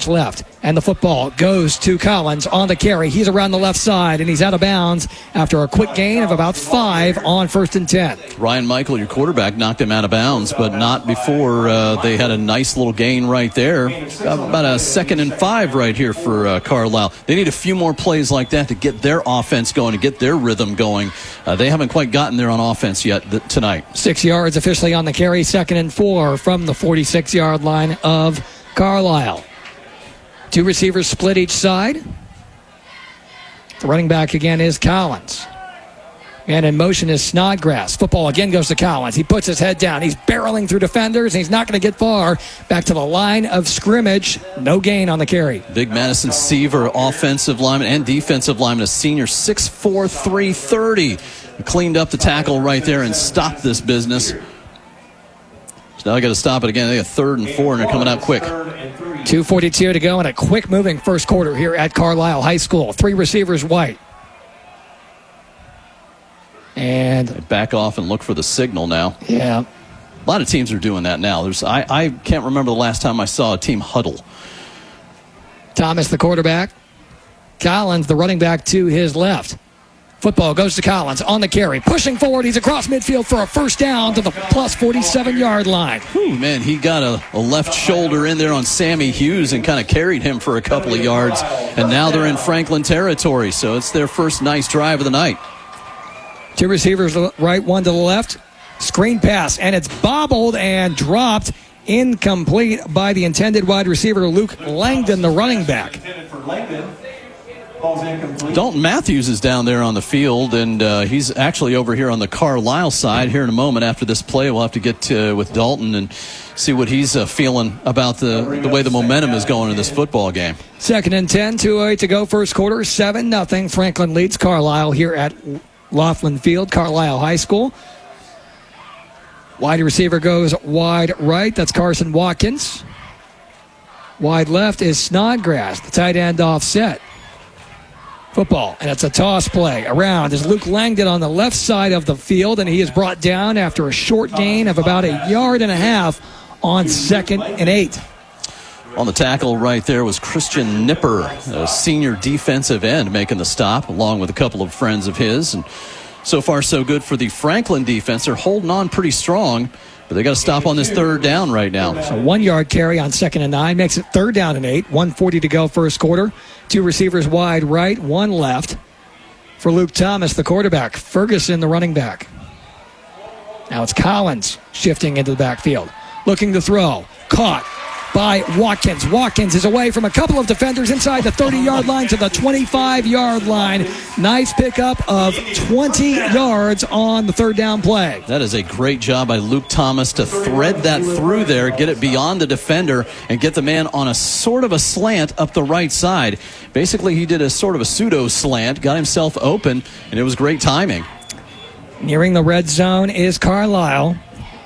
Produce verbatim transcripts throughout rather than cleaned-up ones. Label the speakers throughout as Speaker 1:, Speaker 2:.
Speaker 1: stretch left. And the football goes to Collins on the carry. He's around the left side, and he's out of bounds after a quick gain of about five on first and ten.
Speaker 2: Ryan Michael, your quarterback, knocked him out of bounds, but not before uh, they had a nice little gain right there. About a second and five right here for uh, Carlisle. They need a few more plays like that to get their offense going, to get their rhythm going. Uh, they haven't quite gotten there on offense yet th- tonight.
Speaker 1: Six yards officially on the carry, second and four from the forty-six-yard line of Carlisle. Two receivers split each side. The running back again is Collins. And in motion is Snodgrass. Football again goes to Collins. He puts his head down. He's barreling through defenders, and he's not going to get far. Back to the line of scrimmage. No gain on the carry.
Speaker 2: Big Madison Seaver, offensive lineman and defensive lineman, a senior, six four, three thirty. Cleaned up the tackle right there and stopped this business. So now I got to stop it again. They got third and four, and they're coming out quick.
Speaker 1: two forty-two to go in a quick-moving first quarter here at Carlisle High School. Three receivers white. And
Speaker 2: they back off and look for the signal now.
Speaker 1: Yeah.
Speaker 2: A lot of teams are doing that now. There's I, I can't remember the last time I saw a team huddle.
Speaker 1: Thomas, the quarterback. Collins, the running back, to his left. Football goes to Collins on the carry. Pushing forward. He's across midfield for a first down to the plus forty-seven-yard line.
Speaker 2: Whew, man, he got a, a left shoulder in there on Sammy Hughes and kind of carried him for a couple of yards. And now they're in Franklin territory, so it's their first nice drive of the night.
Speaker 1: Two receivers right, one to the left. Screen pass, and it's bobbled and dropped. Incomplete by the intended wide receiver, Luke Langdon, the running back.
Speaker 2: Dalton Matthews is down there on the field, and uh, he's actually over here on the Carlisle side. Here in a moment after this play, we'll have to get to, with Dalton and see what he's uh, feeling about the, the way the momentum is going in this football game.
Speaker 1: Second and ten, two oh eight to go, first quarter, seven nothing. Franklin leads Carlisle here at Laughlin Field, Carlisle High School. Wide receiver goes wide right. That's Carson Watkins. Wide left is Snodgrass, the tight end offset. Football, and it's a toss play. Around is Luke Langdon on the left side of the field, and he is brought down after a short gain of about a yard and a half on second and eight.
Speaker 2: On the tackle right there was Christian Nipper, a senior defensive end, making the stop, along with a couple of friends of his. And so far, so good for the Franklin defense. They're holding on pretty strong, but they got to stop on this third down right now.
Speaker 1: So one-yard carry on second and nine makes it third down and eight. one forty to go first quarter. Two receivers wide right, one left. For Luke Thomas, the quarterback. Ferguson, the running back. Now it's Collins shifting into the backfield. Looking to throw. Caught by Watkins. Watkins is away from a couple of defenders inside the thirty-yard line to the twenty-five-yard line. Nice pickup of twenty yards on the third down play.
Speaker 2: That is a great job by Luke Thomas to thread that through there, get it beyond the defender, and get the man on a sort of a slant up the right side. Basically, he did a sort of a pseudo slant, got himself open, and it was great timing.
Speaker 1: Nearing the red zone is Carlisle.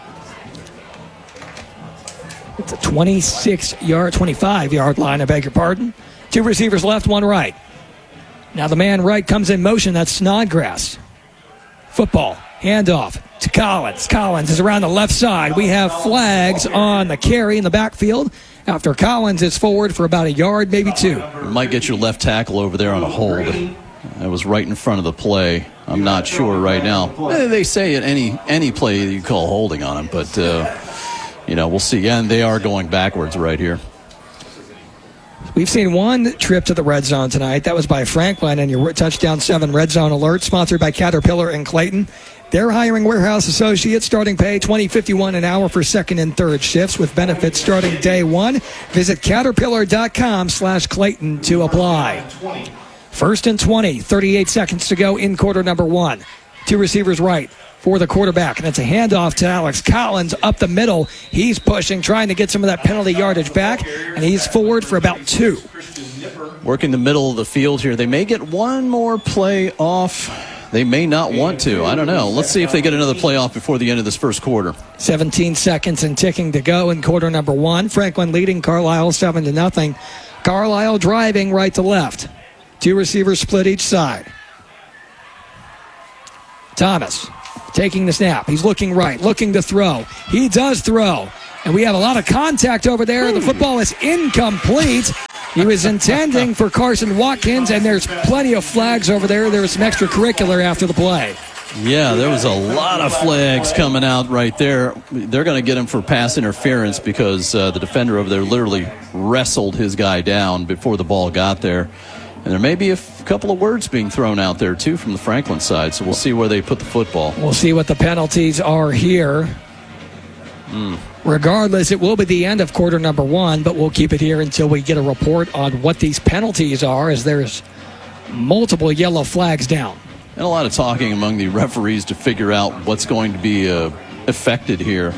Speaker 1: It's a twenty-six-yard, twenty-five-yard line, I beg your pardon. Two receivers left, one right. Now the man right comes in motion. That's Snodgrass. Football, handoff to Collins. Collins is around the left side. We have flags on the carry in the backfield after Collins is forward for about a yard, maybe two.
Speaker 2: You might get your left tackle over there on a hold. That was right in front of the play. I'm not sure right now. They say at any any play you call holding on him, but... Uh, You know, we'll see. And they are going backwards right here.
Speaker 1: We've seen one trip to the red zone tonight. That was by Franklin, and your touchdown seven red zone alert, sponsored by Caterpillar and Clayton. They're hiring warehouse associates, starting pay twenty fifty-one an hour for second and third shifts with benefits starting day one. Visit caterpillar.com slash Clayton to apply. First and twenty, thirty-eight seconds to go in quarter number one. Two receivers right for the quarterback, and it's a handoff to Alex Collins up the middle. He's pushing, trying to get some of that penalty yardage back, and he's forward for about two.
Speaker 2: Working the middle of the field here. They may get one more play off. They may not want to. I don't know. Let's see if they get another play off before the end of this first quarter.
Speaker 1: seventeen seconds and ticking to go in quarter number one. Franklin leading Carlisle seven to nothing. Carlisle driving right to left. Two receivers split each side. Thomas taking the snap. He's looking right, looking to throw. He does throw. And we have a lot of contact over there. The football is incomplete. He was intending for Carson Watkins, and there's plenty of flags over there. There was some extracurricular after the play.
Speaker 2: Yeah, there was a lot of flags coming out right there. They're going to get him for pass interference because uh, the defender over there literally wrestled his guy down before the ball got there. And there may be a f- couple of words being thrown out there, too, from the Franklin side. So we'll see where they put the football.
Speaker 1: We'll see what the penalties are here. Mm. Regardless, it will be the end of quarter number one, but we'll keep it here until we get a report on what these penalties are, as there's multiple yellow flags down.
Speaker 2: And a lot of talking among the referees to figure out what's going to be uh, affected here.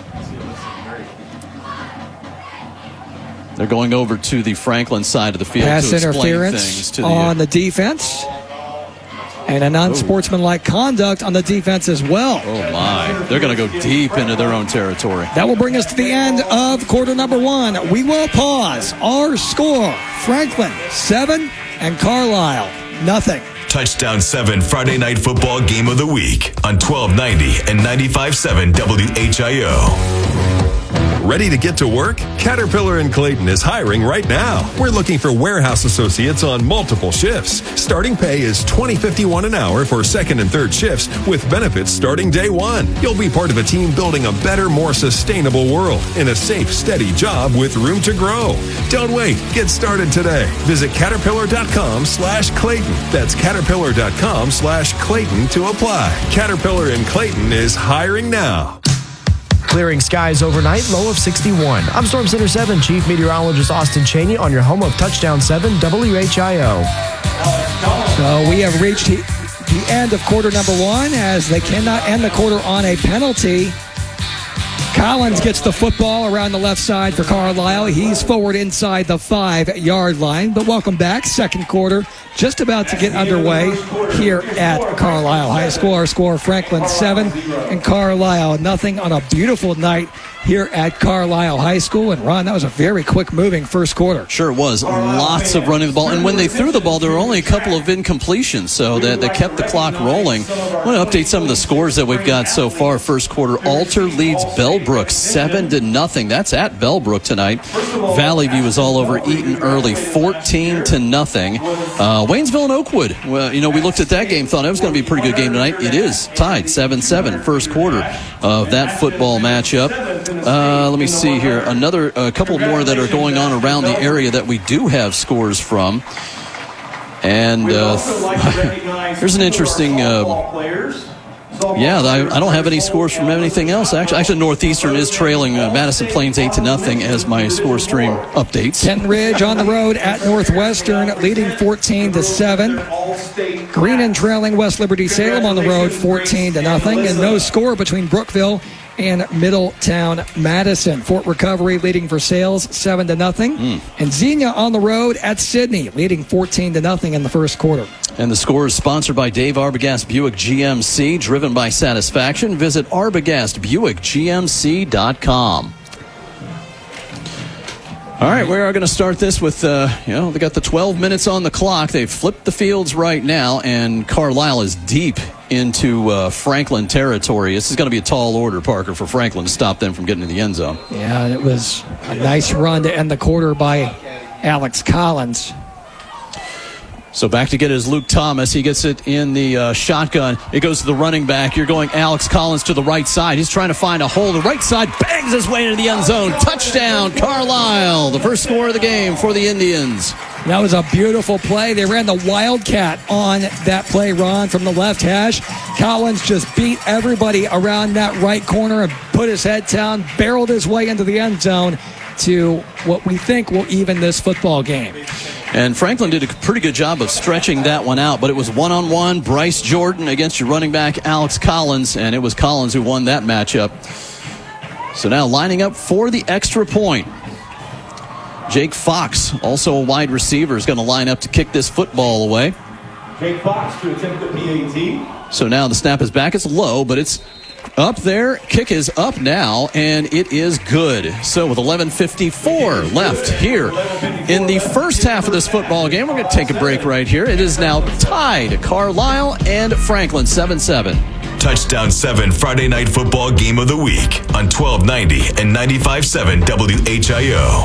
Speaker 2: They're going over to the Franklin side of the field
Speaker 1: Pass
Speaker 2: to explain
Speaker 1: interference
Speaker 2: things to the,
Speaker 1: on the defense. And an unsportsmanlike conduct on the defense as well.
Speaker 2: Oh, my. They're going to go deep into their own territory.
Speaker 1: That will bring us to the end of quarter number one. We will pause. Our score, Franklin, seven, and Carlisle, nothing.
Speaker 3: Touchdown seven Friday Night Football Game of the Week on twelve ninety and ninety-five point seven W H I O.
Speaker 4: Ready to get to work? Caterpillar in Clayton is hiring right now. We're looking for warehouse associates on multiple shifts. Starting pay is twenty fifty-one an hour for second and third shifts with benefits starting day one. You'll be part of a team building a better, more sustainable world in a safe, steady job with room to grow. Don't wait. Get started today. Visit caterpillar.com slash Clayton. That's caterpillar.com slash Clayton to apply. Caterpillar in Clayton is hiring now.
Speaker 5: Clearing skies overnight, low of sixty-one. I'm Storm Center seven Chief Meteorologist Austin Cheney on your home of Touchdown seven W H I O.
Speaker 1: So we have reached the end of quarter number one, as they cannot end the quarter on a penalty. Collins gets the football around the left side for Carlisle. He's forward inside the five-yard line. But welcome back. Second quarter just about to get underway here at Carlisle High School. Our score, Franklin seven and Carlisle nothing on a beautiful night here at Carlisle High School. And Ron, that was a very quick moving first quarter.
Speaker 2: Sure was. Lots of running the ball. And when they threw the ball, there were only a couple of incompletions, so that they kept the clock rolling. I want to update some of the scores that we've got so far. First quarter, Alter leads Bellbrook seven to nothing. That's at Bellbrook tonight. Valley View is all over Eaton early, fourteen to nothing. Uh, Waynesville and Oakwood. Well, you know, we looked at that game, thought it was going to be a pretty good game tonight. It is tied seven seven, first quarter of that football matchup. Uh, let me see here. Another, a couple more that are going on around the area that we do have scores from. And uh, there's an interesting... Uh, Yeah, I, I don't have any scores from anything else. Actually, actually Northeastern is trailing uh, Madison Plains eight to nothing as my score stream updates.
Speaker 1: Kenton Ridge on the road at Northwestern, leading fourteen to seven. Greenon trailing West Liberty Salem on the road, fourteen to nothing, and no score between Brookville and Middletown Madison. Fort Recovery leading for Sales seven to nothing, mm. and Xenia on the road at Sydney, leading fourteen to nothing in the first quarter.
Speaker 2: And the score is sponsored by Dave Arbogast Buick G M C, driven by satisfaction. Visit arbogast buick g m c dot com. All right, we are going to start this with, uh, you know, they got the twelve minutes on the clock. They've flipped the fields right now, and Carlisle is deep into uh, Franklin territory. This is going to be a tall order, Parker, for Franklin to stop them from getting to the end zone.
Speaker 1: Yeah, it was a nice run to end the quarter by Alex Collins.
Speaker 2: So back to get it is Luke Thomas. He gets it in the uh, shotgun. It goes to the running back. You're going Alex Collins to the right side. He's trying to find a hole. The right side bangs his way into the end zone. Touchdown, Carlisle. The first score of the game for the Indians.
Speaker 1: That was a beautiful play. They ran the Wildcat on that play, Ron, from the left hash. Collins just beat everybody around that right corner and put his head down, barreled his way into the end zone to what we think will even this football game.
Speaker 2: And Franklin did a pretty good job of stretching that one out, but it was one-on-one, Bryce Jordan against your running back, Alex Collins, and it was Collins who won that matchup. So now lining up for the extra point. Jake Fox, also a wide receiver, is going to line up to kick this football away.
Speaker 6: Jake Fox to attempt the P A T.
Speaker 2: So now the snap is back. It's low, but it's up there. Kick is up now, and it is good. So with eleven fifty-four left here in the first half of this football game, we're going to take a break right here. It is now tied, Carlisle and Franklin, seven seven.
Speaker 3: Touchdown seven Friday Night Football Game of the Week on twelve ninety and ninety-five point seven W H I O.
Speaker 7: Get in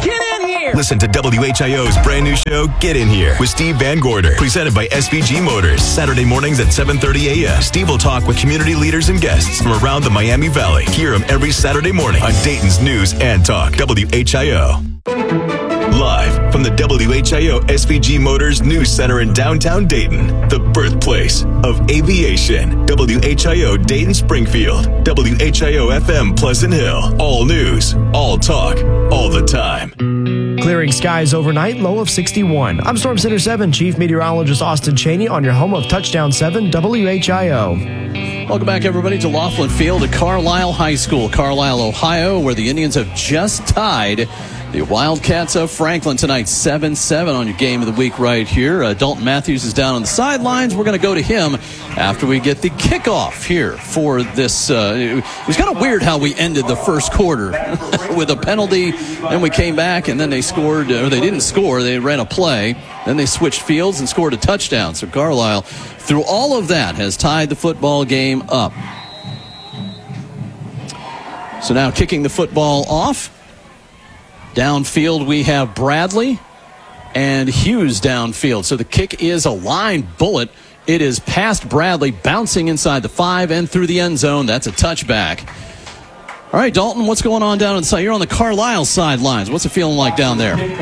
Speaker 3: Listen to W H I O's brand new show, Get In Here, with Steve Van Gorder, presented by S V G Motors. Saturday mornings at seven thirty a.m. Steve will talk with community leaders and guests from around the Miami Valley. Hear him every Saturday morning on Dayton's News and Talk, W H I O. Live from the W H I O S V G Motors News Center in downtown Dayton, the birthplace of aviation. W H I O Dayton Springfield, W H I O F M Pleasant Hill. All news, all talk, all the time.
Speaker 5: Clearing skies overnight, low of sixty-one. I'm Storm Center seven Chief Meteorologist Austin Cheney on your home of Touchdown seven W H I O.
Speaker 2: Welcome back, everybody, to Laughlin Field at Carlisle High School, Carlisle, Ohio, where the Indians have just tied the Wildcats of Franklin tonight, seven seven on your game of the week right here. Uh, Dalton Matthews is down on the sidelines. We're going to go to him after we get the kickoff here for this. Uh, it was kind of weird how we ended the first quarter with a penalty. Then we came back, and then they scored, or they didn't score. They ran a play. Then they switched fields and scored a touchdown. So Carlisle, through all of that, has tied the football game up. So now kicking the football off. Downfield, we have Bradley and Hughes downfield. So the kick is a line bullet. It is past Bradley, bouncing inside the five and through the end zone. That's a touchback. All right, Dalton, what's going on down on the side? You're on the Carlisle sidelines. What's it feeling like down there?
Speaker 7: You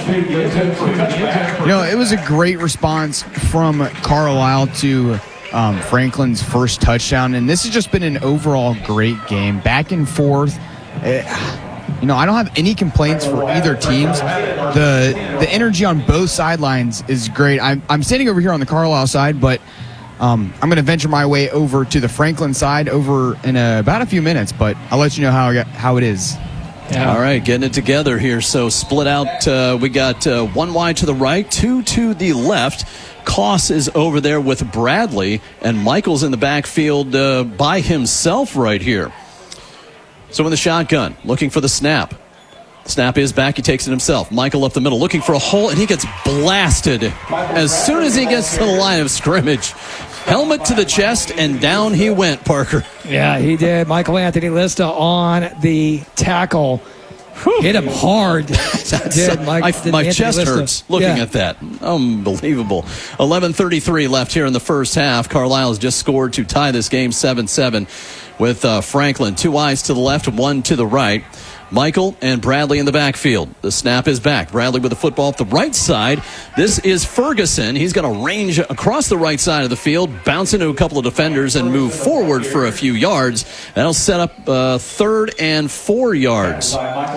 Speaker 7: know, it was a great response from Carlisle to um, Franklin's first touchdown. And this has just been an overall great game. Back and forth. It, You know, I don't have any complaints for either teams. The the energy on both sidelines is great. I'm, I'm standing over here on the Carlisle side, but um, I'm going to venture my way over to the Franklin side over in a, about a few minutes, but I'll let you know how, how it is.
Speaker 2: Yeah. All right, getting it together here. So split out. Uh, we got uh, one wide to the right, two to the left. Koss is over there with Bradley, and Michael's in the backfield uh, by himself right here. So in the shotgun, looking for the snap. Snap is back. He takes it himself. Michael up the middle, looking for a hole, and he gets blasted as soon as he gets to the line of scrimmage. Helmet to the chest, and down he went, Parker.
Speaker 1: Yeah, he did. Michael Anthony Lista on the tackle. Whew. Hit him hard. did, Mike,
Speaker 2: I,
Speaker 1: did
Speaker 2: my
Speaker 1: Anthony
Speaker 2: chest
Speaker 1: Lista.
Speaker 2: hurts looking
Speaker 1: yeah.
Speaker 2: at that. Unbelievable. eleven thirty-three left here in the first half. Carlisle has just scored to tie this game seven seven with uh, Franklin. Two eyes to the left, one to the right. Michael and Bradley in the backfield. The snap is back. Bradley with the football up the right side. This is Ferguson. He's going to range across the right side of the field, bounce into a couple of defenders, and move forward for a few yards. That'll set up uh, third and four yards.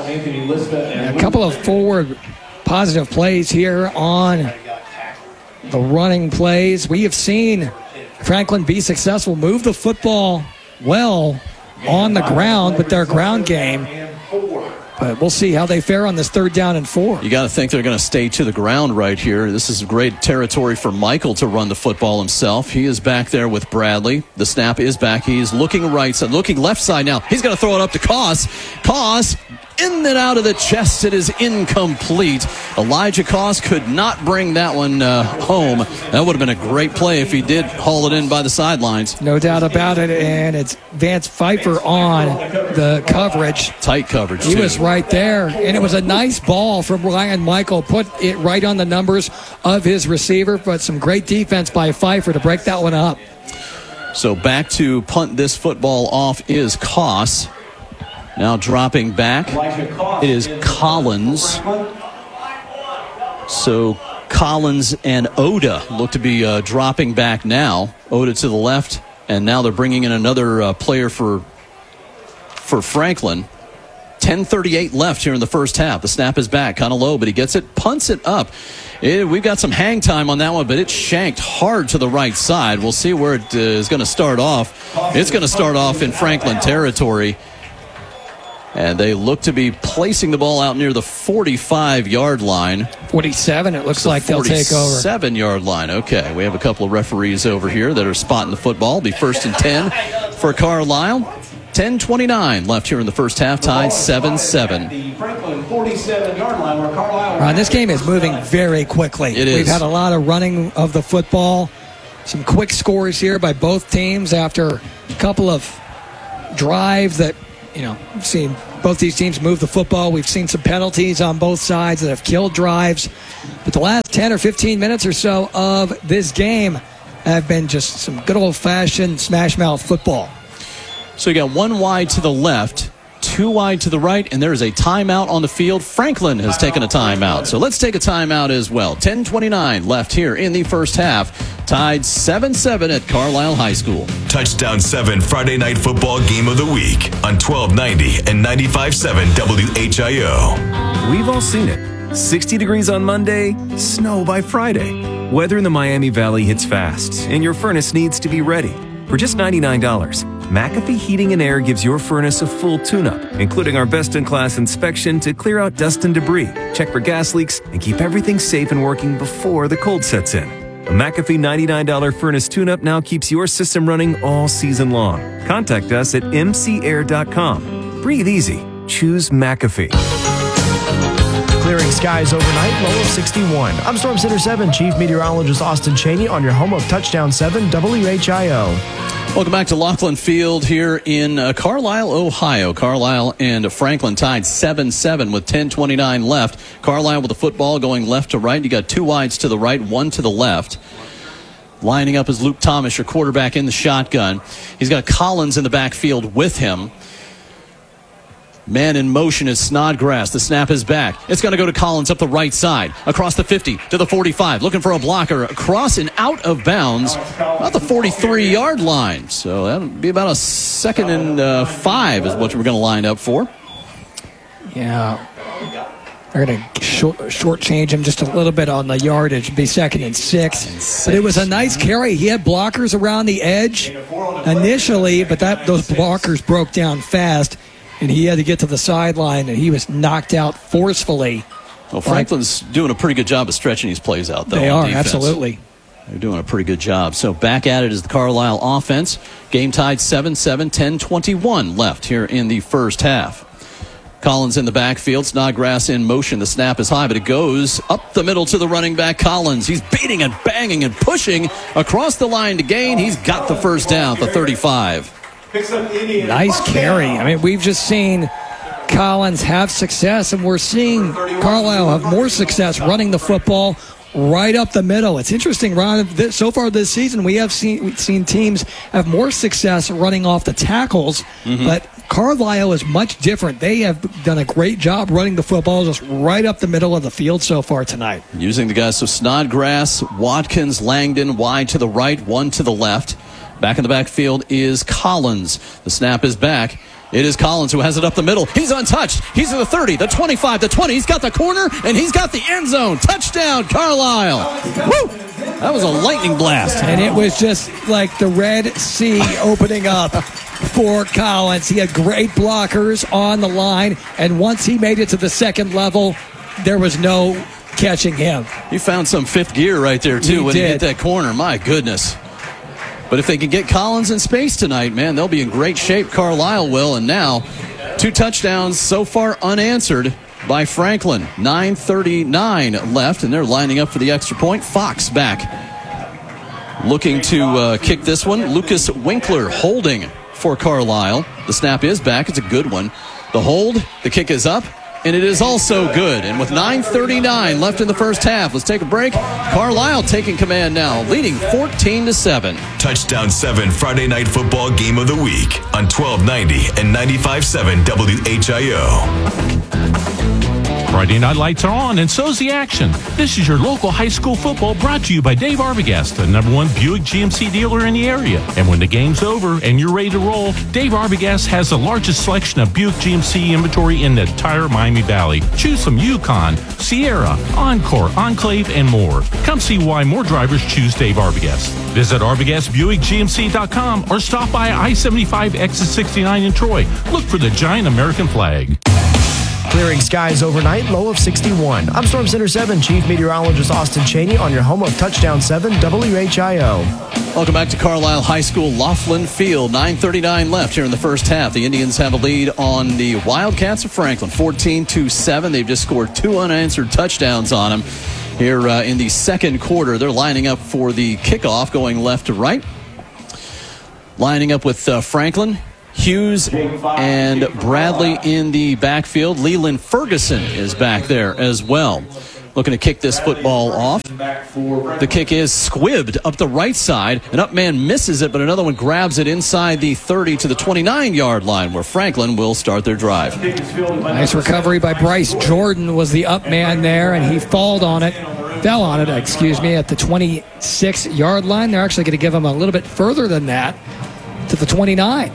Speaker 1: A couple of forward positive plays here on the running plays. We have seen Franklin be successful, move the football well on the ground with their ground game. But we'll see how they fare on this third down and four.
Speaker 2: You got to think they're going to stay to the ground right here. This is great territory for Michael to run the football himself. He is back there with Bradley. The snap is back. He's looking right side, looking left side now. He's going to throw it up to Koss. Koss in and out of the chest. It is incomplete. Elijah Koss could not bring that one uh, home. That would have been a great play if he did haul it in by the sidelines.
Speaker 1: No doubt about it. And it's Vance Pfeiffer on the coverage.
Speaker 2: Tight coverage,
Speaker 1: He
Speaker 2: too.
Speaker 1: was right there. And it was a nice ball from Ryan Michael. Put it right on the numbers of his receiver. But some great defense by Pfeiffer to break that one up.
Speaker 2: So back to punt this football off is Koss. Now dropping back, it is Collins. So Collins and Oda look to be uh, dropping back now. Oda to the left, and now they're bringing in another uh, player for for Franklin. ten thirty-eight left here in the first half. The snap is back, kind of low, but he gets it, punts it up. It, we've got some hang time on that one, but it's shanked hard to the right side. We'll see where it uh, is going to start off. It's going to start off in Franklin territory. And they look to be placing the ball out near the forty-five-yard line.
Speaker 1: forty-seven, it looks like they'll take over.
Speaker 2: forty-seven-yard line. Okay, we have a couple of referees over here that are spotting the football. It'll be first and ten for Carlisle. ten twenty-nine left here in the first half, tied seven seven.
Speaker 6: The Franklin forty-seven-yard line where Carlisle...
Speaker 1: Ron, this game is moving very quickly.
Speaker 2: It is.
Speaker 1: We've had a lot of running of the football. Some quick scores here by both teams after a couple of drives that, you know, we've seen Both these teams move the football. We've seen some penalties on both sides that have killed drives. But the last ten or fifteen minutes or so of this game have been just some good old-fashioned smash-mouth football.
Speaker 2: So you got one wide to the left, two wide to the right, and there is a timeout on the field. Franklin has taken a timeout. So let's take a timeout as well. ten twenty-nine left here in the first half. Tied seven seven at Carlisle High School.
Speaker 3: Touchdown seven Friday Night Football Game of the Week on twelve ninety and ninety-five point seven W H I O.
Speaker 8: We've all seen it. sixty degrees on Monday, snow by Friday. Weather in the Miami Valley hits fast, and your furnace needs to be ready. For just ninety-nine dollars, McAfee Heating and Air gives your furnace a full tune-up, including our best-in-class inspection to clear out dust and debris, check for gas leaks, and keep everything safe and working before the cold sets in. A McAfee ninety-nine dollars furnace tune-up now keeps your system running all season long. Contact us at m c air dot com. Breathe easy. Choose McAfee.
Speaker 5: Clearing skies overnight, low of sixty-one. I'm Storm Center seven Chief Meteorologist Austin Cheney on your home of Touchdown seven W H I O.
Speaker 2: Welcome back to Laughlin Field here in uh, Carlisle, Ohio. Carlisle and Franklin tied seven seven with ten twenty-nine left. Carlisle with the football going left to right. You got two wides to the right, one to the left. Lining up is Luke Thomas, your quarterback in the shotgun. He's got Collins in the backfield with him. Man in motion is Snodgrass. The snap is back. It's going to go to Collins up the right side. Across the fifty to the forty-five. Looking for a blocker. Across and out of bounds. About the forty-three-yard line. So that'll be about a second and uh, five is what we're going to line up for.
Speaker 1: Yeah. They're going to short, shortchange him just a little bit on the yardage. It'd be second and six. and six. But it was a nice carry. He had blockers around the edge initially, but that those blockers broke down fast. And he had to get to the sideline, and he was knocked out forcefully.
Speaker 2: Well, Franklin's doing a pretty good job of stretching these plays out, though.
Speaker 1: They
Speaker 2: on
Speaker 1: are,
Speaker 2: defense.
Speaker 1: absolutely.
Speaker 2: They're doing a pretty good job. So back at it is the Carlisle offense. Game tied seven seven, ten twenty-one left here in the first half. Collins in the backfield. Snodgrass in motion. The snap is high, but it goes up the middle to the running back, Collins. He's beating and banging and pushing across the line to gain. He's got the first down, the thirty-five.
Speaker 1: Nice carry. I mean, we've just seen Collins have success, and we're seeing Carlisle have more success running the football right up the middle. It's interesting, Ron. This, so far this season, we have seen we've seen teams have more success running off the tackles, mm-hmm. but Carlisle is much different. They have done a great job running the football just right up the middle of the field so far tonight.
Speaker 2: Using the guys, so Snodgrass, Watkins, Langdon, wide to the right, one to the left. Back in the backfield is Collins. The snap is back. It is Collins who has it up the middle. He's untouched. He's at the thirty, the twenty-five, the twenty. He's got the corner, and he's got the end zone. Touchdown, Carlisle. Woo! That was a lightning blast.
Speaker 1: And it was just like the Red Sea opening up for Collins. He had great blockers on the line, and once he made it to the second level, there was no catching him.
Speaker 2: He found some fifth gear right there, too,
Speaker 1: he
Speaker 2: when
Speaker 1: did.
Speaker 2: he hit that corner. My goodness. But if they can get Collins in space tonight, man, they'll be in great shape. Carlisle will. And now, two touchdowns so far unanswered by Franklin. nine thirty-nine left, and they're lining up for the extra point. Fox back. Looking to uh, kick this one. Lucas Winkler holding for Carlisle. The snap is back. It's a good one. The hold, the kick is up, and it is also good. And with nine thirty-nine left in the first half, let's take a break. Carlisle taking command now, leading fourteen to seven.
Speaker 3: Touchdown seven Friday Night Football Game of the Week on twelve ninety and ninety-five point seven W H I O.
Speaker 9: Friday night lights are on, and so's the action. This is your local high school football brought to you by Dave Arbogast, the number one Buick G M C dealer in the area. And when the game's over and you're ready to roll, Dave Arbogast has the largest selection of Buick G M C inventory in the entire Miami Valley. Choose from Yukon, Sierra, Encore, Enclave, and more. Come see why more drivers choose Dave Arbogast. Visit Arbogast Buick G M C dot com or stop by I seventy-five exit sixty-nine in Troy. Look for the giant American flag.
Speaker 5: Clearing skies overnight, low of sixty-one. I'm Storm Center seven Chief Meteorologist Austin Cheney on your home of Touchdown seven W H I O.
Speaker 2: Welcome back to Carlisle High School, Laughlin Field. nine thirty-nine left here in the first half. The Indians have a lead on the Wildcats of Franklin, fourteen to seven. They've just scored two unanswered touchdowns on them here uh, in the second quarter. They're lining up for the kickoff, going left to right. Lining up with uh, Franklin. Hughes and Bradley in the backfield. Leland Ferguson is back there as well. Looking to kick this football off. The kick is squibbed up the right side. An up man misses it, but another one grabs it inside the thirty to the twenty-nine-yard line, where Franklin will start their drive.
Speaker 1: Nice recovery by Bryce Jordan was the up man there, and he falled on it, fell on it, excuse me, at the twenty-six-yard line. They're actually going to give him a little bit further than that to the twenty-nine.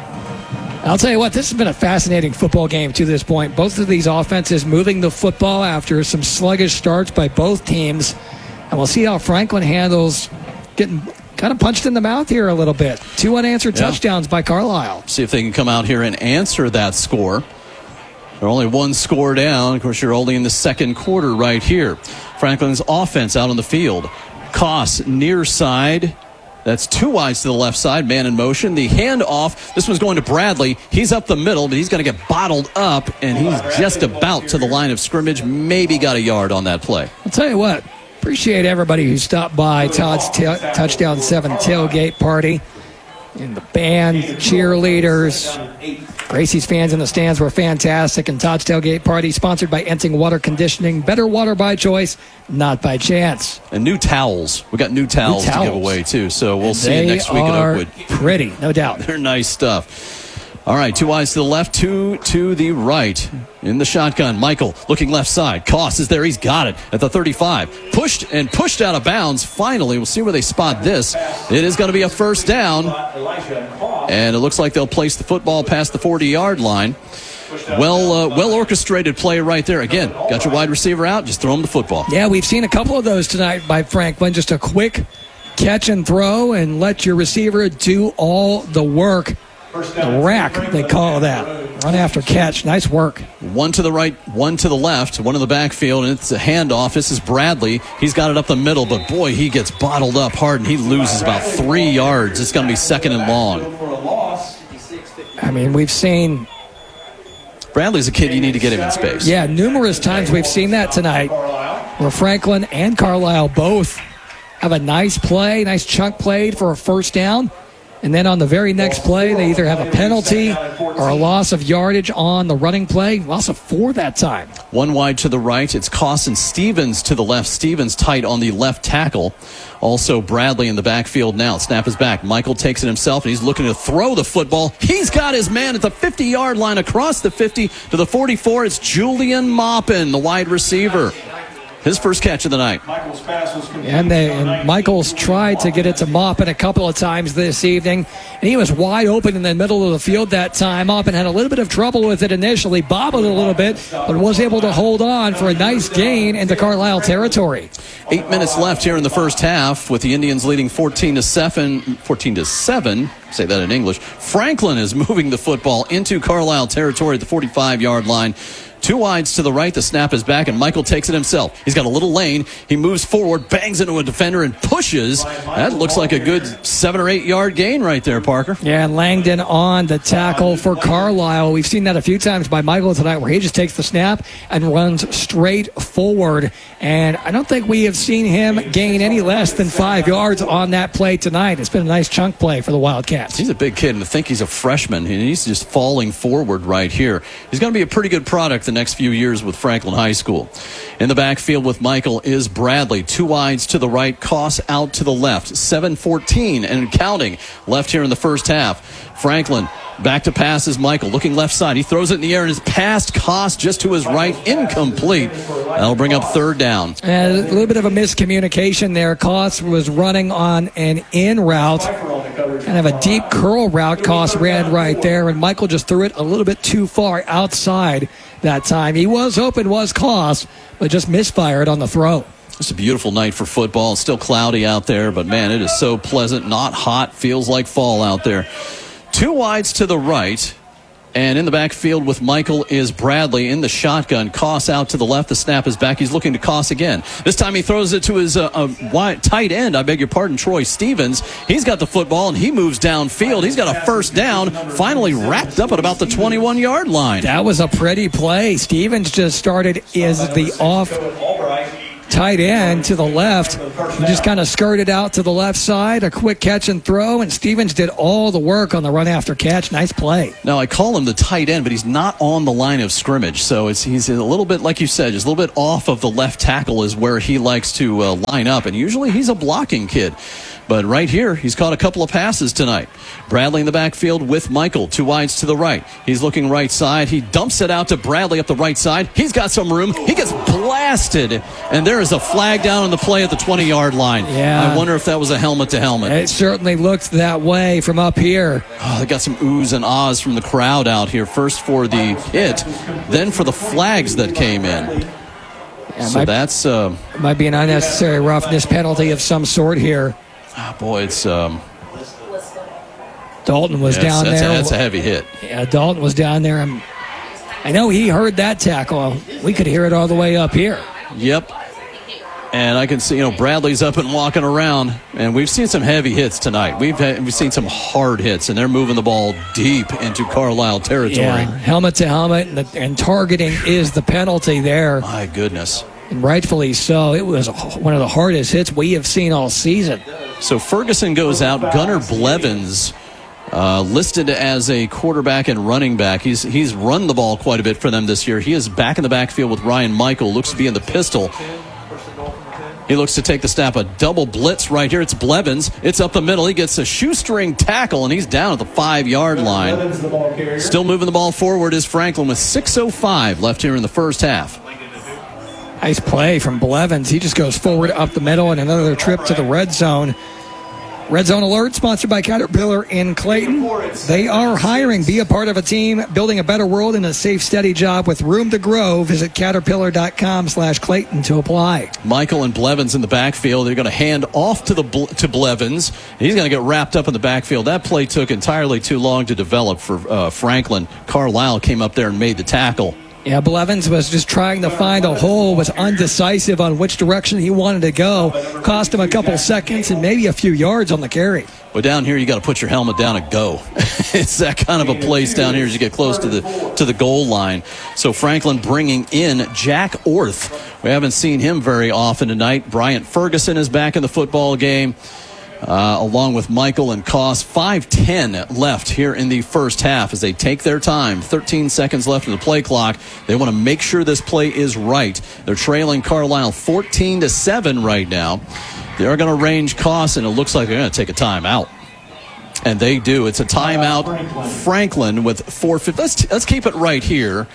Speaker 1: I'll tell you what, this has been a fascinating football game to this point. Both of these offenses moving the football after some sluggish starts by both teams. And we'll see how Franklin handles getting kind of punched in the mouth here a little bit. Two unanswered yeah. touchdowns by Carlisle.
Speaker 2: See if they can come out here and answer that score. They're only one score down. Of course, you're only in the second quarter right here. Franklin's offense out on the field. Koss near side. That's two wides to the left side, man in motion. The handoff, this one's going to Bradley. He's up the middle, but he's going to get bottled up, and he's just about to the line of scrimmage. Maybe got a yard on that play.
Speaker 1: I'll tell you what, appreciate everybody who stopped by Todd's t- Touchdown seven tailgate party. And the band, cheerleaders, Gracie's fans in the stands were fantastic. And Todd's Tailgate Party, sponsored by Enting Water Conditioning. Better water by choice, not by chance.
Speaker 2: And new towels. We got new towels, new towels. to give away, too. So we'll and see you next week at Oakwood.
Speaker 1: Pretty, no doubt.
Speaker 2: They're nice stuff. All right, two eyes to the left, two to the right. In the shotgun, Michael looking left side. Koss is there. He's got it at the thirty-five. Pushed and pushed out of bounds. Finally, we'll see where they spot this. It is going to be a first down. And it looks like they'll place the football past the forty-yard line. Well, uh, well orchestrated play right there. Again, got your wide receiver out, just throw him the football.
Speaker 1: Yeah, we've seen a couple of those tonight by Franklin. Just a quick catch and throw and let your receiver do all the work. The rack, they call that. Run after catch. Nice work.
Speaker 2: One to the right, one to the left, one in the backfield, and it's a handoff. This is Bradley. He's got it up the middle, but boy, he gets bottled up hard, and he loses about three yards. It's going to be second and long.
Speaker 1: I mean, we've seen...
Speaker 2: Bradley's a kid you need to get him in space.
Speaker 1: Yeah, numerous times we've seen that tonight, where Franklin and Carlisle both have a nice play, nice chunk played for a first down. And then on the very next play, they either have a penalty or a loss of yardage on the running play. Loss of four that time.
Speaker 2: One wide to the right. It's Koss and Stevens to the left. Stevens tight on the left tackle. Also Bradley in the backfield now. Snap is back. Michael takes it himself, and he's looking to throw the football. He's got his man at the fifty-yard line across the fifty to the forty-four. It's Julian Maupin, the wide receiver. His first catch of the night.
Speaker 1: And, they, and Michaels tried to get it to Maupin a couple of times this evening. And he was wide open in the middle of the field that time. Maupin had a little bit of trouble with it initially, bobbled a little bit, but was able to hold on for a nice gain into Carlisle territory.
Speaker 2: Eight minutes left here in the first half, with the Indians leading fourteen to seven. fourteen to seven. Say that in English. Franklin is moving the football into Carlisle territory at the forty-five-yard line. Two wides to the right. The snap is back, and Michael takes it himself. He's got a little lane. He moves forward, bangs into a defender, and pushes. That looks like a good seven or eight yard gain right there, Parker.
Speaker 1: Yeah, and Langdon on the tackle for Carlisle. We've seen that a few times by Michael tonight, where he just takes the snap and runs straight forward. And I don't think we have seen him gain any less than five yards on that play tonight. It's been a nice chunk play for the Wildcats.
Speaker 2: He's a big kid, and I think he's a freshman, and he's just falling forward right here. He's going to be a pretty good product the next few years with Franklin High School. In the backfield with Michael is Bradley. Two wides to the right, Koss out to the left. seven fourteen and counting left here in the first half. Franklin back to pass is Michael, looking left side. He throws it in the air and is past Koss just to his right, incomplete. That'll bring up third down.
Speaker 1: And a little bit of a miscommunication there. Koss was running on an in route, kind of a deep curl route. Koss ran right there, and Michael just threw it a little bit too far outside that time. He was open, was Koss, but just misfired on the throw.
Speaker 2: It's a beautiful night for football. It's still cloudy out there, but man, it is so pleasant, not hot, feels like fall out there. Two wides to the right, and in the backfield with Michael is Bradley in the shotgun. Koss out to the left. The snap is back. He's looking to Koss again. This time he throws it to his uh, uh, wide, tight end, I beg your pardon, Troy Stevens. He's got the football, and he moves downfield. He's got a first down, finally wrapped up at about the twenty-one-yard line.
Speaker 1: That was a pretty play. Stevens just started as the off tight end to the left. He just kind of skirted out to the left side, a quick catch and throw, and Stevens did all the work on the run after catch. Nice play.
Speaker 2: Now, I call him the tight end, but he's not on the line of scrimmage, so it's, he's a little bit, like you said, just a little bit off of the left tackle is where he likes to uh, line up, and usually he's a blocking kid. But right here, he's caught a couple of passes tonight. Bradley in the backfield with Michael, two wides to the right. He's looking right side. He dumps it out to Bradley up the right side. He's got some room. He gets blasted, and there is a flag down on the play at the twenty-yard line.
Speaker 1: Yeah.
Speaker 2: I wonder if that was a helmet-to-helmet.
Speaker 1: It certainly looked that way from up here.
Speaker 2: Oh, they got some oohs and ahs from the crowd out here. First for the hit, then for the flags that came in.
Speaker 1: Yeah,
Speaker 2: so
Speaker 1: might,
Speaker 2: that's... Uh,
Speaker 1: might be an unnecessary roughness penalty of some sort here.
Speaker 2: Oh, boy, it's... Um,
Speaker 1: Dalton was
Speaker 2: yeah,
Speaker 1: down
Speaker 2: that's
Speaker 1: there.
Speaker 2: A, that's a heavy hit.
Speaker 1: Yeah, Dalton was down there. And I know he heard that tackle. We could hear it all the way up here.
Speaker 2: Yep. And I can see, you know, Bradley's up and walking around. And we've seen some heavy hits tonight. We've had, we've seen some hard hits, and they're moving the ball deep into Carlisle territory.
Speaker 1: Yeah, helmet to helmet, and, the, and targeting is the penalty there.
Speaker 2: My goodness.
Speaker 1: And rightfully so. It was one of the hardest hits we have seen all season.
Speaker 2: So Ferguson goes out. Gunnar Blevins uh, listed as a quarterback and running back. He's he's run the ball quite a bit for them this year. He is back in the backfield with Ryan Michael. Looks to be in the pistol. He looks to take the snap. A double blitz right here. It's Blevins. It's up the middle. He gets a shoestring tackle, and he's down at the five-yard line. Still moving the ball forward is Franklin with six oh five left here in the first half.
Speaker 1: Nice play from Blevins. He just goes forward up the middle, and another trip to the red zone. Red Zone Alert, sponsored by Caterpillar in Clayton. They are hiring. Be a part of a team building a better world and a safe, steady job with room to grow. Visit caterpillar.com slash Clayton to apply.
Speaker 2: Michael and Blevins in the backfield. They're going to hand off to the to Blevins. He's going to get wrapped up in the backfield. That play took entirely too long to develop for uh, Franklin. Carlisle came up there and made the tackle.
Speaker 1: Yeah, Blevins was just trying to find a hole, was undecisive on which direction he wanted to go. Cost him a couple seconds and maybe a few yards on the carry.
Speaker 2: But down here, you got to put your helmet down and go. It's that kind of a place down here as you get close to the to the goal line. So Franklin bringing in Jack Orth. We haven't seen him very often tonight. Bryant Ferguson is back in the football game. Uh, along with Michael and Koss. five ten left here in the first half as they take their time. thirteen seconds left in the play clock. They want to make sure this play is right. They're trailing Carlisle fourteen to seven right now. They're going to range Koss, and it looks like they're going to take a timeout. And they do. It's a timeout. Franklin with four fifty. Let's, let's keep it right here.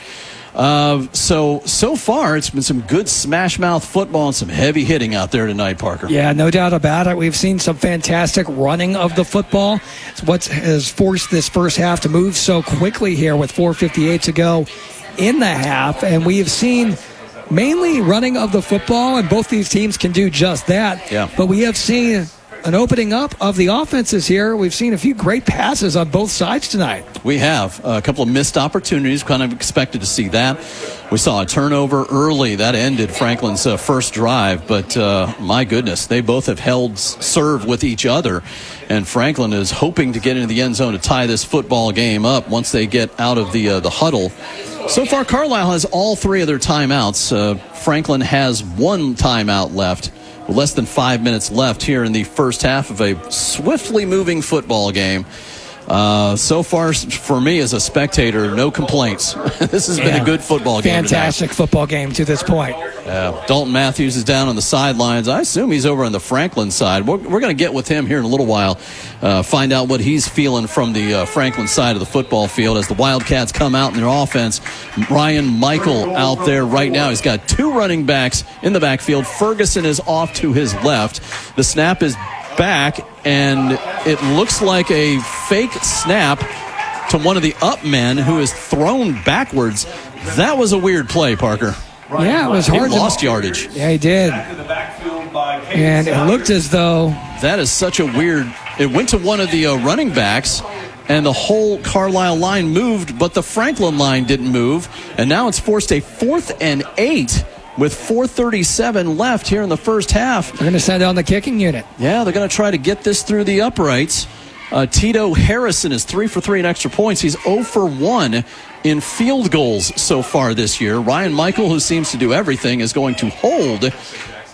Speaker 2: Uh, so, so far, it's been some good smash-mouth football and some heavy hitting out there tonight, Parker.
Speaker 1: Yeah, no doubt about it. We've seen some fantastic running of the football. It's what has forced this first half to move so quickly here with four fifty-eight to go in the half. And we have seen mainly running of the football, and both these teams can do just that.
Speaker 2: Yeah.
Speaker 1: But we have seen an opening up of the offenses here. We've seen a few great passes on both sides tonight.
Speaker 2: We have a couple of missed opportunities. Kind of expected to see that. We saw a turnover early. That ended Franklin's uh, first drive. But, uh, my goodness, they both have held serve with each other. And Franklin is hoping to get into the end zone to tie this football game up once they get out of the uh, the huddle. So far, Carlisle has all three of their timeouts. Uh, Franklin has one timeout left. Less than five minutes left here in the first half of a swiftly moving football game. Uh, so far, for me as a spectator, no complaints. This has
Speaker 1: yeah.
Speaker 2: been a good football game
Speaker 1: Fantastic
Speaker 2: tonight.
Speaker 1: football game to this point.
Speaker 2: Uh, Dalton Matthews is down on the sidelines. I assume he's over on the Franklin side. We're, we're going to get with him here in a little while, uh, find out what he's feeling from the uh, Franklin side of the football field as the Wildcats come out in their offense. Ryan Michael out there right now. He's got two running backs in the backfield. Ferguson is off to his left. The snap is back, and it looks like a fake snap to one of the up men who is thrown backwards. That was a weird play, Parker.
Speaker 1: Yeah, it was hard.
Speaker 2: He lost
Speaker 1: to...
Speaker 2: yardage.
Speaker 1: Yeah, he did. And it looked as though...
Speaker 2: That is such a weird... It went to one of the uh, running backs, and the whole Carlisle line moved, but the Franklin line didn't move. And now it's forced a fourth and eight with four thirty-seven left here in the first half.
Speaker 1: They're going to send down the kicking unit.
Speaker 2: Yeah, they're going to try to get this through the uprights. Uh, Tito Harrison is three for three in extra points. He's zero for one in field goals so far this year. Ryan Michael, who seems to do everything, is going to hold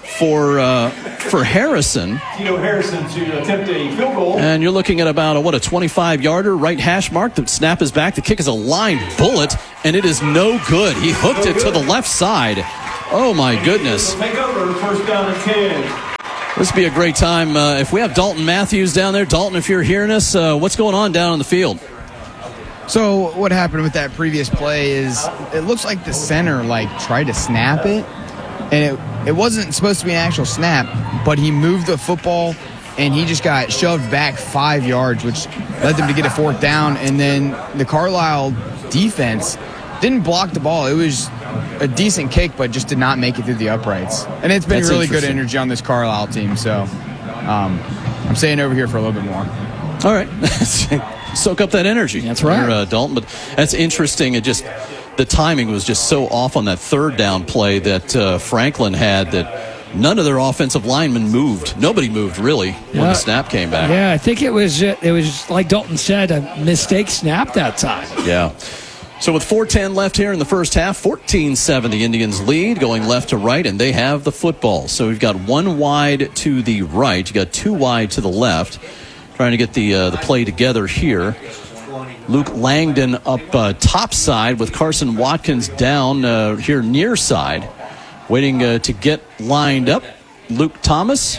Speaker 2: for uh, for Harrison.
Speaker 6: Tito Harrison to attempt a field goal.
Speaker 2: And you're looking at about a, what, a twenty-five-yarder, right hash mark. The snap is back. The kick is a line bullet, and it is no good. He hooked it to the left side. Oh, my goodness.
Speaker 6: Take over, first down and ten.
Speaker 2: This would be a great time. Uh, if we have Dalton Matthews down there, Dalton, if you're hearing us, uh, what's going on down on the field?
Speaker 7: So what happened with that previous play is it looks like the center like tried to snap it, and it, it wasn't supposed to be an actual snap, but he moved the football, and he just got shoved back five yards, which led them to get a fourth down, and then the Carlisle defense didn't block the ball. It was a decent kick, but just did not make it through the uprights. And it's been
Speaker 2: That's
Speaker 7: really good energy on this Carlisle team, so um, I'm staying over here for a little bit more.
Speaker 2: All right. Soak up that energy.
Speaker 1: That's right.
Speaker 2: Here, uh, Dalton. But that's interesting. It just, the timing was just so off on that third down play that uh, Franklin had that none of their offensive linemen moved. Nobody moved, really, when
Speaker 1: Yeah.
Speaker 2: the snap came back.
Speaker 1: Yeah, I think it was, uh, it was like Dalton said, a mistake snap that time.
Speaker 2: Yeah. So with four ten left here in the first half, fourteen seven, the Indians lead, going left to right, and they have the football. So we've got one wide to the right. You got two wide to the left. Trying to get the uh, the play together here. Luke Langdon up uh, top side with Carson Watkins down uh, here near side. Waiting uh, to get lined up. Luke Thomas.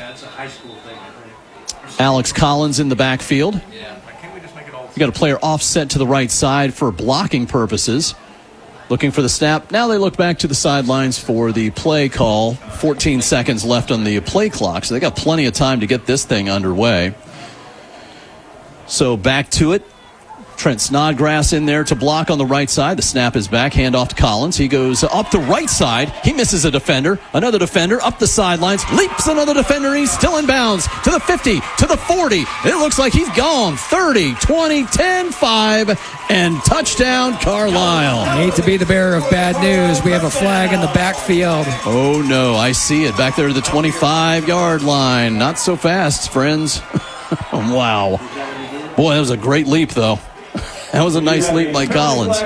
Speaker 2: Alex Collins in the backfield. You got a player offset to the right side for blocking purposes. Looking for the snap. Now they look back to the sidelines for the play call. fourteen seconds left on the play clock, so they got plenty of time to get this thing underway. So back to it. Trent Snodgrass in there to block on the right side. The snap is back. Hand off to Collins. He goes up the right side. He misses a defender. Another defender up the sidelines. Leaps another defender. He's still in bounds. To the fifty. To the forty. It looks like he's gone. thirty, twenty, ten, five. And touchdown, Carlisle.
Speaker 1: I hate to be the bearer of bad news. We have a flag in the backfield.
Speaker 2: Oh, no. I see it. Back there to the twenty-five-yard line. Not so fast, friends. Wow. Boy, that was a great leap, though. That was a nice leap by Collins.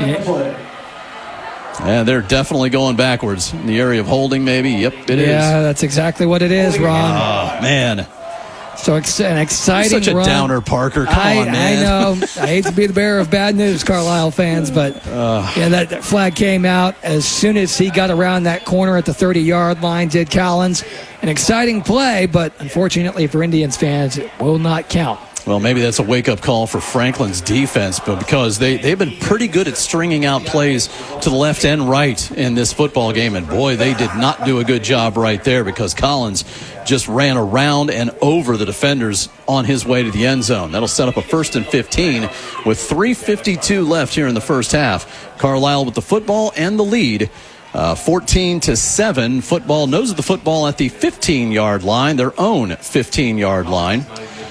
Speaker 2: Yeah, they're definitely going backwards. In the area of holding, maybe. Yep, it
Speaker 1: yeah,
Speaker 2: is.
Speaker 1: Yeah, that's exactly what it is, Ron.
Speaker 2: Oh, man.
Speaker 1: So ex- an exciting
Speaker 2: You're such a
Speaker 1: run.
Speaker 2: downer, Parker. Come
Speaker 1: I,
Speaker 2: on, man.
Speaker 1: I know. I hate to be the bearer of bad news, Carlisle fans, but
Speaker 2: Uh.
Speaker 1: yeah, that, that flag came out as soon as he got around that corner at the thirty-yard line, did Collins. An exciting play, but unfortunately for Indians fans, it will not count.
Speaker 2: Well, maybe that's a wake-up call for Franklin's defense, but because they, they've been pretty good at stringing out plays to the left and right in this football game, and boy, they did not do a good job right there because Collins just ran around and over the defenders on his way to the end zone. That'll set up a first and fifteen with three fifty-two left here in the first half. Carlisle with the football and the lead. Uh, fourteen to seven. Football knows the football at the fifteen-yard line, their own fifteen-yard line.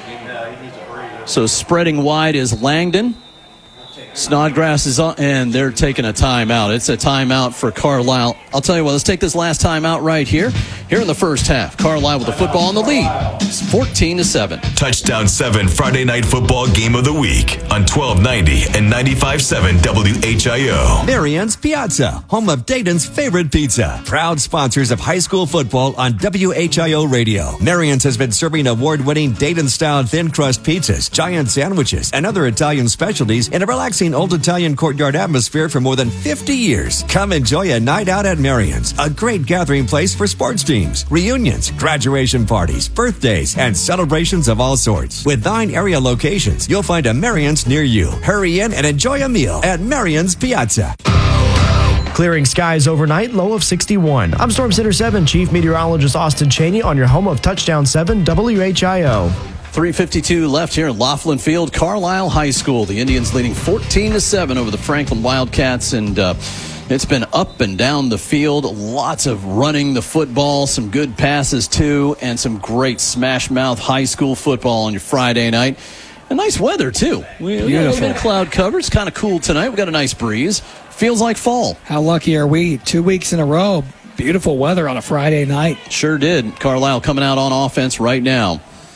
Speaker 2: So spreading wide is Langdon. Snodgrass is on, and they're taking a timeout. It's a timeout for Carlisle. I'll tell you what, let's take this last timeout right here. Here in the first half, Carlisle with the football in the lead. It's fourteen to seven.
Speaker 3: Touchdown seven Friday Night Football Game of the Week on twelve ninety and ninety-five point seven W H I O.
Speaker 10: Marion's Pizza, home of Dayton's favorite pizza. Proud sponsors of high school football on W H I O Radio. Marion's has been serving award-winning Dayton-style thin crust pizzas, giant sandwiches, and other Italian specialties in a relaxing old Italian courtyard atmosphere for more than fifty years. Come enjoy a night out at Marion's, a great gathering place for sports teams, reunions, graduation parties, birthdays, and celebrations of all sorts. With nine area locations, you'll find a Marion's near you. Hurry in and enjoy a meal at Marion's Piazza.
Speaker 5: Clearing skies overnight, low of sixty-one. I'm Storm Center seven Chief Meteorologist Austin Cheney on your home of Touchdown seven W H I O.
Speaker 2: three fifty-two left here at Laughlin Field, Carlisle High School. The Indians leading fourteen to seven over the Franklin Wildcats, and uh, it's been up and down the field. Lots of running the football, some good passes too, and some great smash mouth high school football on your Friday night. And nice weather too. We, we got a little bit of cloud cover. It's kind of cool tonight. We got a nice breeze. Feels like fall.
Speaker 1: How lucky are we? Two weeks in a row. Beautiful weather on a Friday night.
Speaker 2: Sure did. Carlisle coming out on offense right now.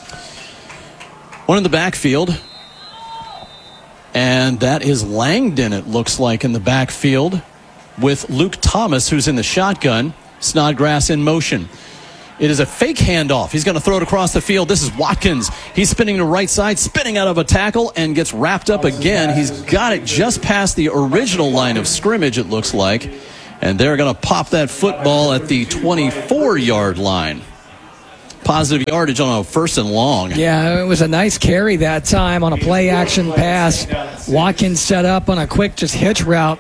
Speaker 2: One in the backfield. And that is Langdon, it looks like, in the backfield with Luke Thomas, who's in the shotgun. Snodgrass in motion. It is a fake handoff. He's going to throw it across the field. This is Watkins. He's spinning to right side, spinning out of a tackle, and gets wrapped up again. He's got it just past the original line of scrimmage, it looks like. And they're going to pop that football at the twenty-four-yard line. Positive yardage on a first and long.
Speaker 1: Yeah, it was a nice carry that time on a play-action pass. Watkins set up on a quick just hitch route.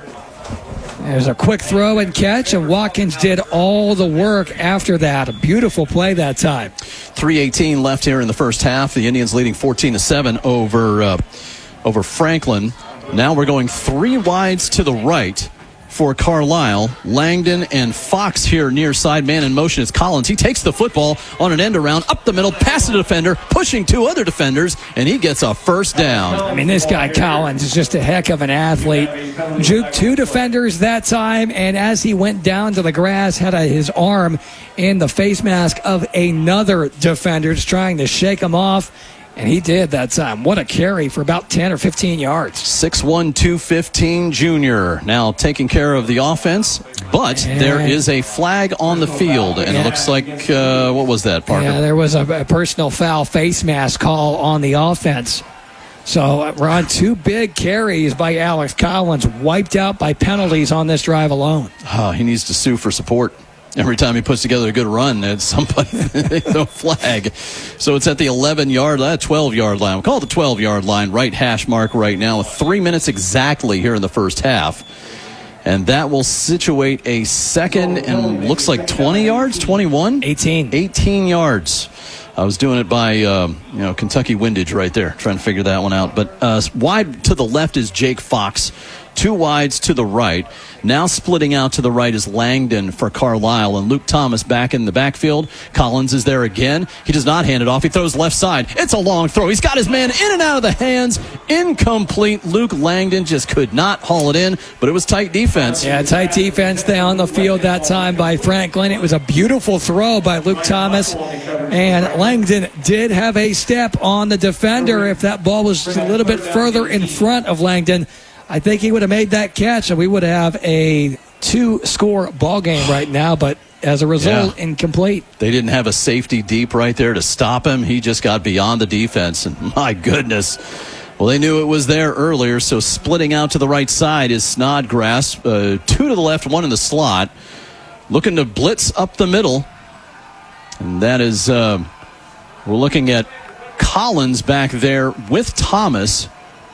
Speaker 1: There's a quick throw and catch, and Watkins did all the work after that. A beautiful play that time.
Speaker 2: three eighteen left here in the first half. The Indians leading fourteen to seven over, uh, over Franklin. Now we're going three wides to the right for Carlisle. Langdon and Fox here near side. Man in motion is Collins. He takes the football on an end around, up the middle, past the defender, pushing two other defenders, and he gets a first down.
Speaker 1: I mean, this guy Collins is just a heck of an athlete. Juked two defenders that time, and as he went down to the grass, had a, his arm in the face mask of another defender, just trying to shake him off. And he did that time. What a carry for about ten or fifteen yards.
Speaker 2: six one, two fifteen junior. Now taking care of the offense, but and there is a flag on the field. And yeah. It looks like, uh, what was that, Parker?
Speaker 1: Yeah, there was a, a personal foul face mask call on the offense. So we're on two big carries by Alex Collins, wiped out by penalties on this drive alone.
Speaker 2: Oh, he needs to sue for support. Every time he puts together a good run, it's somebody they throw a flag. So it's at the eleven-yard, uh, twelve-yard line. We'll call it the twelve-yard line, right hash mark right now, with three minutes exactly here in the first half. And that will situate a second and looks like twenty yards, twenty-one?
Speaker 1: eighteen.
Speaker 2: eighteen yards. I was doing it by, um, you know, Kentucky windage right there, trying to figure that one out. But uh, wide to the left is Jake Fox. Two wides to the right. Now splitting out to the right is Langdon for Carlisle, and Luke Thomas back in the backfield. Collins is there again. He does not hand it off. He throws left side. It's a long throw. He's got his man in and out of the hands. Incomplete. Luke Langdon just could not haul it in, but it was tight defense.
Speaker 1: Yeah, tight defense down the field that time by Franklin. It was a beautiful throw by Luke Thomas, and Langdon did have a step on the defender. If that ball was a little bit further in front of Langdon, I think he would have made that catch, and we would have a two-score ball game right now, but as a result, yeah. incomplete.
Speaker 2: They didn't have a safety deep right there to stop him. He just got beyond the defense, and my goodness. Well, they knew it was there earlier, so splitting out to the right side is Snodgrass. Uh, two to the left, one in the slot. Looking to blitz up the middle, and that is, uh, we're looking at Collins back there with Thomas.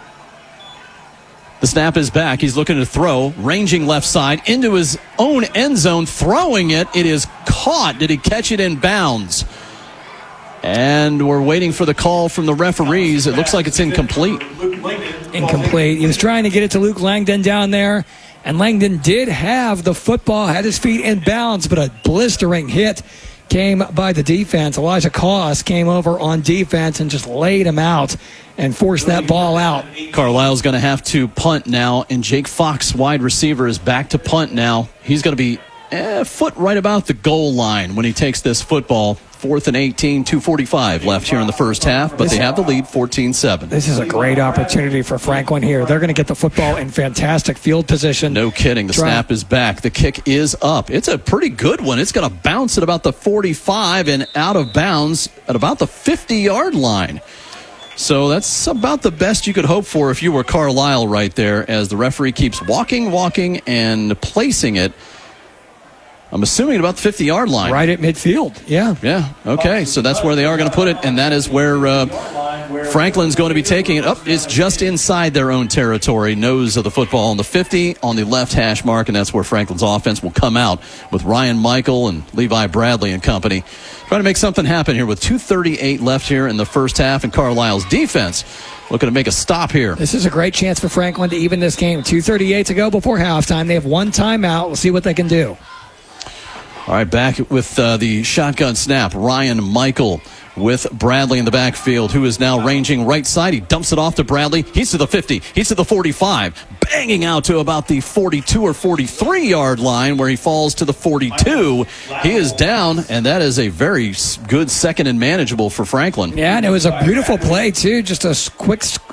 Speaker 2: The snap is back. He's looking to throw, ranging left side into his own end zone, throwing it. It is caught. Did he catch it in bounds? And we're waiting for the call from the referees. It looks like it's incomplete.
Speaker 1: Incomplete. He was trying to get it to Luke Langdon down there, and Langdon did have the football, had his feet in bounds, but a blistering hit came by the defense. Elijah Koss came over on defense and just laid him out and forced that ball out.
Speaker 2: Carlisle's going to have to punt now, and Jake Fox, wide receiver, is back to punt now. He's going to be a foot right about the goal line when he takes this football. Fourth and eighteen, two forty-five left here in the first half, but they have the lead fourteen seven.
Speaker 1: This is a great opportunity for Franklin here. They're going to get the football in fantastic field position.
Speaker 2: No kidding. The Try. snap is back. The kick is up. It's a pretty good one. It's going to bounce at about the forty-five and out of bounds at about the fifty-yard line. So that's about the best you could hope for if you were Carlisle right there, as the referee keeps walking, walking, and placing it. I'm assuming at about the fifty-yard line.
Speaker 1: Right at midfield, yeah.
Speaker 2: Yeah, okay, so that's where they are going to put it, and that is where uh, Franklin's going to be taking it up. It's just inside their own territory, nose of the football on the fifty, on the left hash mark, and that's where Franklin's offense will come out with Ryan Michael and Levi Bradley and company. Trying to make something happen here with two thirty-eight left here in the first half, and Carlisle's defense looking to make a stop here.
Speaker 1: This is a great chance for Franklin to even this game. two thirty-eight to go before halftime. They have one timeout. We'll see what they can do.
Speaker 2: All right, back with uh, the shotgun snap. Ryan Michael with Bradley in the backfield, who is now ranging right side. He dumps it off to Bradley. He's to the fifty. He's to the forty-five. Banging out to about the forty-two or forty-three-yard line, where he falls to the forty-two. He is down, and that is a very good second and manageable for Franklin.
Speaker 1: Yeah, and it was a beautiful play, too. Just a quick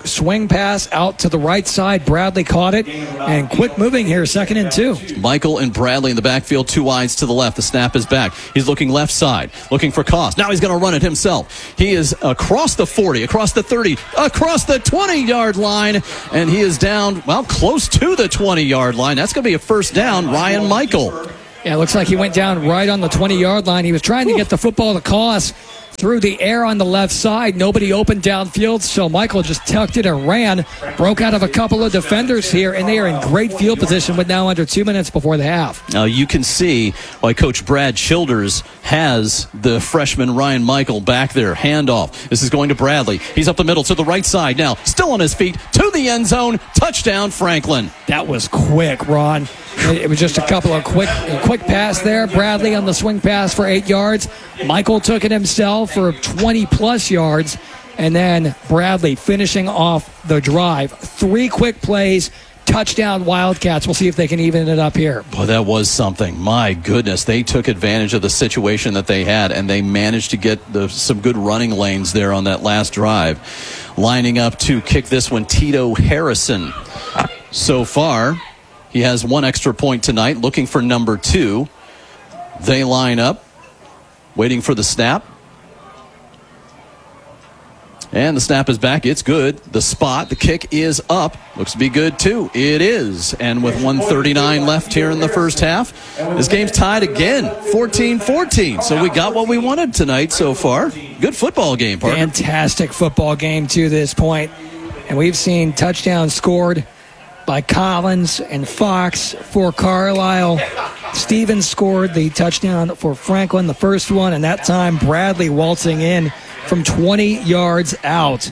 Speaker 1: swing pass out to the right side. Bradley caught it and quick moving here, second and two.
Speaker 2: Michael and Bradley in the backfield, two wides to the left. The snap is back. He's looking left side, looking for Koss. Now he's going to run it himself. He is across the forty, across the thirty, across the twenty-yard line, and he is down, well, close to the twenty-yard line. That's going to be a first down, Ryan Michael.
Speaker 1: Yeah, it looks like he went down right on the twenty-yard line. He was trying to get the football to Koss through the air on the left side. Nobody opened downfield, so Michael just tucked it and ran. Broke out of a couple of defenders here, and they are in great field position with now under two minutes before the half.
Speaker 2: Now you can see why Coach Brad Childers has the freshman Ryan Michael back there. Handoff. This is going to Bradley. He's up the middle to the right side now. Still on his feet to the end zone. Touchdown, Franklin.
Speaker 1: That was quick, Ron. It was just a couple of quick a quick pass there. Bradley on the swing pass for eight yards. Michael took it himself for twenty-plus yards. And then Bradley finishing off the drive. Three quick plays. Touchdown Wildcats. We'll see if they can even it up here.
Speaker 2: Boy, that was something. My goodness. They took advantage of the situation that they had, and they managed to get the, some good running lanes there on that last drive. Lining up to kick this one, Tito Harrison. So far, he has one extra point tonight, looking for number two. They line up, waiting for the snap. And the snap is back. It's good. The spot, the kick is up. Looks to be good, too. It is. And with one thirty-nine left here in the first half, this game's tied again, fourteen fourteen. So we got what we wanted tonight so far. Good football game, partner.
Speaker 1: Fantastic football game to this point. And we've seen touchdowns scored by Collins and Fox for Carlisle. Stevens scored the touchdown for Franklin, the first one, and that time Bradley waltzing in from twenty yards out.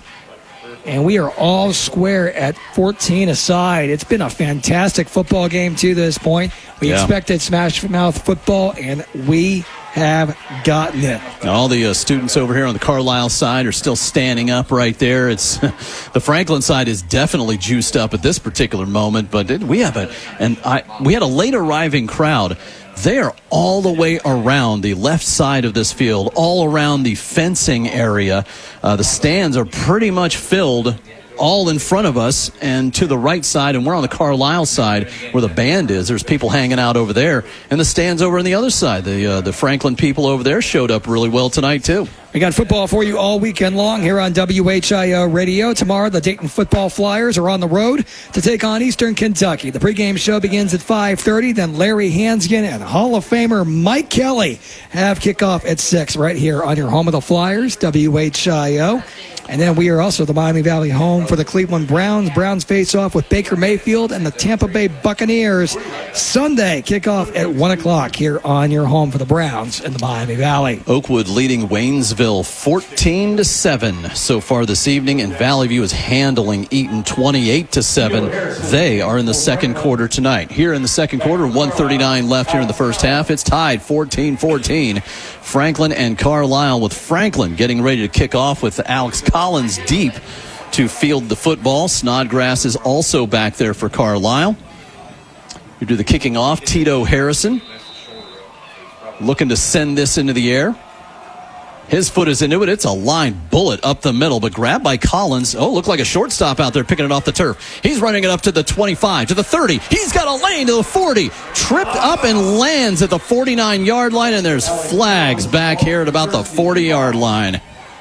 Speaker 1: And we are all square at fourteen aside. It's been a fantastic football game to this point. We
Speaker 2: yeah. expected
Speaker 1: smash mouth football, and we have gotten it.
Speaker 2: All the uh, students over here on the Carlisle side are still standing up right there. It's the Franklin side is definitely juiced up at this particular moment, but it, we have a and I we had a late arriving crowd. They are all the way around the left side of this field, all around the fencing area. Uh, the stands are pretty much filled all in front of us and to the right side, and we're on the Carlisle side where the band is. There's people hanging out over there, and the stands over on the other side. The uh, the Franklin people over there showed up really well tonight, too.
Speaker 1: We got football for you all weekend long here on W H I O Radio. Tomorrow, the Dayton Football Flyers are on the road to take on Eastern Kentucky. The pregame show begins at five thirty. Then Larry Hansgen and Hall of Famer Mike Kelly have kickoff at six right here on your home of the Flyers, W H I O. And then we are also the Miami Valley home for the Cleveland Browns. Browns face off with Baker Mayfield and the Tampa Bay Buccaneers. Sunday, kickoff at one o'clock here on your home for the Browns in the Miami Valley.
Speaker 2: Oakwood leading Waynesville fourteen to seven so far this evening, and Valley View is handling Eaton twenty-eight to seven. They are in the second quarter tonight. Here in the second quarter, one thirty-nine left here in the first half. It's tied fourteen fourteen. Franklin and Carlisle, with Franklin getting ready to kick off with Alex Collins deep to field the football. Snodgrass is also back there for Carlisle. You do the kicking off. Tito Harrison looking to send this into the air. His foot is into it. It's a line bullet up the middle, but grabbed by Collins. Oh, looked like a shortstop out there picking it off the turf. He's running it up to the twenty-five, to the thirty. He's got a lane to the forty. Tripped up and lands at the forty-nine-yard line, and there's flags back here at about the forty-yard line.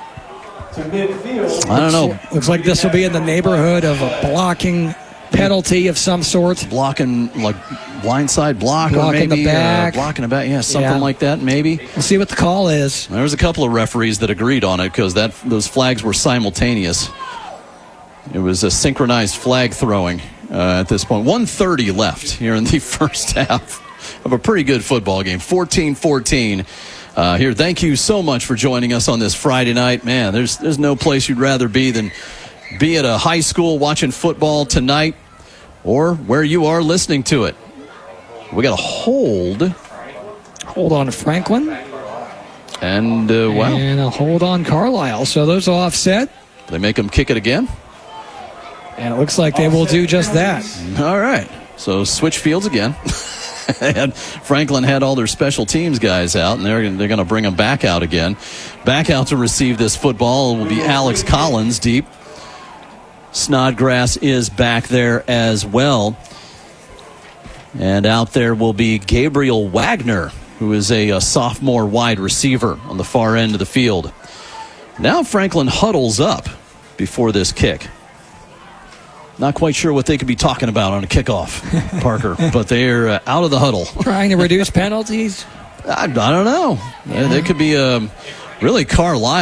Speaker 2: I don't know.
Speaker 1: Looks like this will be in the neighborhood of a blocking penalty of some sort.
Speaker 2: Blocking, like blindside block,
Speaker 1: blocking
Speaker 2: or maybe
Speaker 1: the back.
Speaker 2: Uh, blocking the back. Yeah, something
Speaker 1: yeah.
Speaker 2: like that, maybe.
Speaker 1: We'll see what the call is.
Speaker 2: There was a couple of referees that agreed on it because that those flags were simultaneous. It was a synchronized flag throwing uh, at this point. one thirty left here in the first half of a pretty good football game. fourteen fourteen. Uh, here, thank you so much for joining us on this Friday night. Man, there's there's no place you'd rather be than be at a high school watching football tonight, or where you are listening to it. We got a hold.
Speaker 1: Hold on to Franklin.
Speaker 2: And, uh, wow.
Speaker 1: And a hold on Carlisle. So those are offset.
Speaker 2: They make them kick it again.
Speaker 1: And it looks like they will do just that.
Speaker 2: All right. So switch fields again. And Franklin had all their special teams guys out, and they're, they're going to bring them back out again. Back out to receive this football will be Alex Collins deep. Snodgrass is back there as well. And out there will be Gabriel Wagner, who is a, a sophomore wide receiver on the far end of the field. Now Franklin huddles up before this kick. Not quite sure what they could be talking about on a kickoff, Parker, but they're uh, out of the huddle.
Speaker 1: Trying to reduce penalties?
Speaker 2: I, I don't know. Yeah. They could be um, really Carlisle.